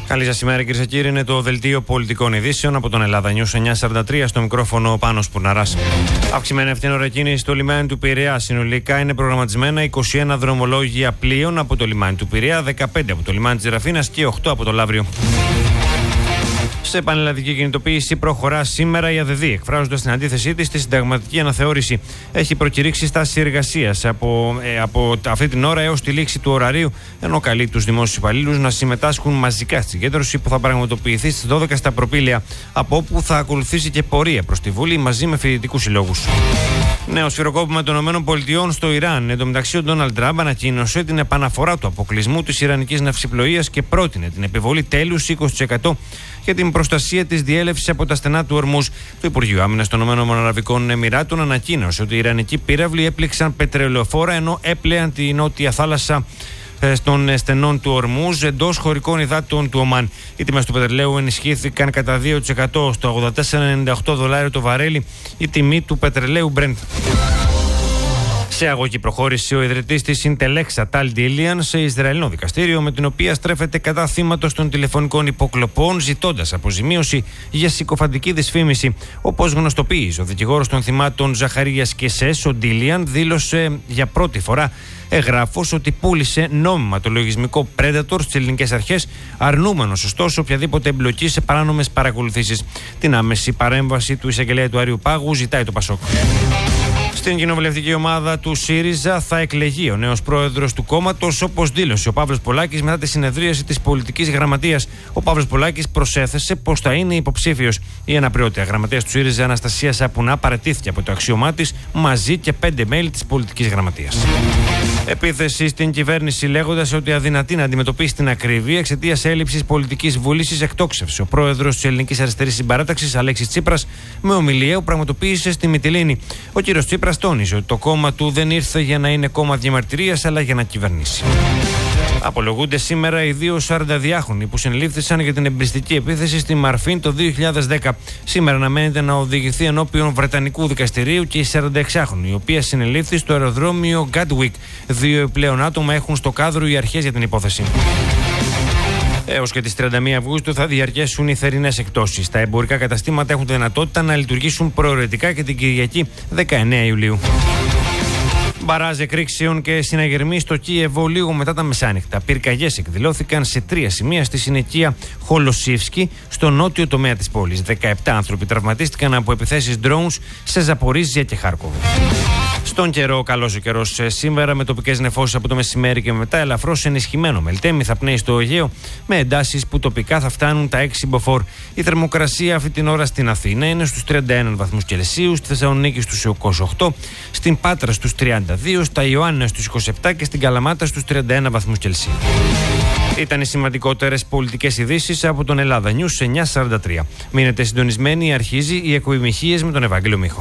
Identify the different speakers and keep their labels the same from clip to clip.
Speaker 1: Καλή σας ημέρα, κυρίες και κύριοι. Είναι το δελτίο πολιτικών ειδήσεων από τον Ελλάδα News 943. Στο μικρόφωνο ο Πάνος Πουρναράς. Αυξημένη αυτήν κίνηση στο λιμάνι του Πειραιά. Συνολικά είναι προγραμματισμένα 21 δρομολόγια πλοίων από το λιμάνι του Πειραιά, 15 από το λιμάνι της Ραφίνας και 8 από το Λαύριο. Σε πανελλαδική κινητοποίηση προχωρά σήμερα η ΑΔΔ, εκφράζοντας την αντίθεσή της στη συνταγματική αναθεώρηση. Έχει προκηρύξει στάση εργασίας από αυτή την ώρα έως τη λήξη του ωραρίου, ενώ καλεί τους δημόσιους υπαλλήλους να συμμετάσχουν μαζικά στη συγκέντρωση που θα πραγματοποιηθεί στις 12 στα Προπήλαια, από όπου θα ακολουθήσει και πορεία προς τη Βουλή μαζί με φοιτητικούς συλλόγους. Νέο σφυροκόπημα των ΗΠΑ στο Ιράν. Εν τω μεταξύ, ο Ντόναλντ Τραμπ ανακοίνωσε την επαναφορά του αποκλεισμού της Ιρανικής ναυσιπλοείας και πρότεινε την επιβολή τέλους 20% για την προστασία της διέλευσης από τα στενά του Ορμούζ. Το Υπουργείο Άμυνας των ΗΠΑ ανακοίνωσε ότι οι Ιρανικοί πύραυλοι έπληξαν πετρελαιοφόρα ενώ έπλεαν τη νότια θάλασσα των στενών του Ορμούζ εντός χωρικών υδάτων του Ομάν. Οι τιμές του πετρελαίου ενισχύθηκαν κατά 2% στο $84.98 το βαρέλι, η τιμή του πετρελαίου Brent. Σε αγωγή προχώρησε ο ιδρυτής της Συντελέξα, Ταλ Ντίλιαν, σε Ισραηλινό δικαστήριο, με την οποία στρέφεται κατά θύματος των τηλεφωνικών υποκλοπών, ζητώντας αποζημίωση για συκοφαντική δυσφήμιση. Όπως γνωστοποίησε ο δικηγόρος των θυμάτων Ζαχαρίας Κεσές, ο Ντίλιαν δήλωσε για πρώτη φορά εγγράφος ότι πούλησε νόμιμα το λογισμικό Predator στις ελληνικές αρχές, αρνούμενος ωστόσο οποιαδήποτε εμπλοκή σε παράνομες παρακολουθήσεις. Την άμεση παρέμβαση του εισαγγελέα του Αριού Πάγου ζητάει το Πασόκ. Στην κοινοβουλευτική ομάδα του ΣΥΡΙΖΑ θα εκλεγεί ο νέος πρόεδρος του κόμματος, όπως δήλωσε ο Παύλος Πολάκης μετά τη συνεδρίαση της πολιτικής γραμματείας. Ο Παύλος Πολάκης προσέθεσε πως θα είναι υποψήφιος. Η αναπληρωτέα γραμματέας του ΣΥΡΙΖΑ, Αναστασία Σαπουνά, παραιτήθηκε από το αξίωμά της μαζί και 5 μέλη της πολιτικής γραμματείας. Επίθεση στην κυβέρνηση λέγοντας ότι αδυνατεί να αντιμετωπίσει την ακρίβεια εξαιτίας έλλειψης πολιτικής βούλησης, εκτόξευσε ο πρόεδρος της Ελληνικής Αριστερής Συμπαράταξης, Αλέξης Τσίπρας, με ομιλία που πραγματοποίησε στη Μυτιλήνη. Ο κύριος Τσίπρας τόνισε ότι το κόμμα του δεν ήρθε για να είναι κόμμα διαμαρτυρίας, αλλά για να κυβερνήσει. Απολογούνται σήμερα οι 2 42χρονοι που συνελήφθησαν για την εμπριστική επίθεση στη Μαρφίν το 2010. Σήμερα αναμένεται να οδηγηθεί ενώπιον Βρετανικού δικαστηρίου και η 46χρονη, η οποία συνελήφθη στο αεροδρόμιο Gatwick. 2 επιπλέον άτομα έχουν στο κάδρο οι αρχές για την υπόθεση. Έως και τις 31 Αυγούστου θα διαρκέσουν οι θερινές εκτόσεις. Τα εμπορικά καταστήματα έχουν τη δυνατότητα να λειτουργήσουν προαιρετικά και την Κυριακή 19 Ιουλίου. Μπαράζ εκρήξεων και συναγερμοί στο Κίεβο λίγο μετά τα μεσάνυχτα. Πυρκαγιές εκδηλώθηκαν σε 3 σημεία στη συνοικία Χολοσίφσκι, στο νότιο τομέα της πόλης. 17 άνθρωποι τραυματίστηκαν από επιθέσεις drones σε Ζαπορίζια και Χάρκοβο. Στον καιρό, καλός ο καιρός σήμερα, με τοπικές νεφώσεις από το μεσημέρι και μετά, ελαφρώς ενισχυμένο μελτέμι θα πνέει στο Αιγαίο, με εντάσεις που τοπικά θα φτάνουν τα 6 μποφόρ. Η θερμοκρασία αυτή την ώρα στην Αθήνα είναι στους 31 βαθμούς Κελσίου, στη Θεσσαλονίκη στους 28, στην Πάτρα στους 32, στα Ιωάννινα στους 27 και στην Καλαμάτα στους 31 βαθμούς Κελσίου. Ήταν οι σημαντικότερες πολιτικές ειδήσεις από τον Ελλάδα News 943. Μείνετε συντονισμένοι, αρχίζει η εκπομπή Μιχίες με τον Ευάγγελο Μίχο.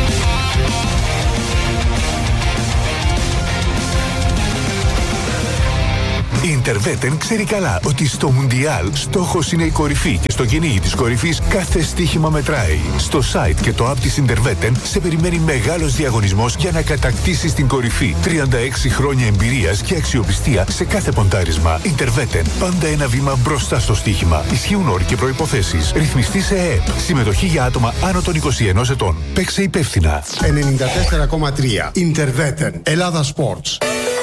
Speaker 2: Η Interveten ξέρει καλά ότι στο Μουντιάλ στόχος είναι η κορυφή και στο κυνήγι της κορυφής κάθε στοίχημα μετράει. Στο site και το app της Interveten σε περιμένει μεγάλος διαγωνισμός για να κατακτήσεις την κορυφή. 36 χρόνια εμπειρίας και αξιοπιστία σε κάθε ποντάρισμα. Interveten, πάντα ένα βήμα μπροστά στο στοίχημα. Ισχύουν όροι και προϋποθέσεις. Ρυθμιστή σε ΕΕΠ. Συμμετοχή για άτομα άνω των 21 ετών. Παίξε υπεύθυνα.
Speaker 3: 94,3 Interveten. Ελλάδα Sports.